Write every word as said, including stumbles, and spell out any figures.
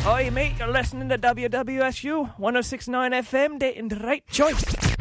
Hi mate, you're listening to W W S U one oh six point nine F M, dating the right choice.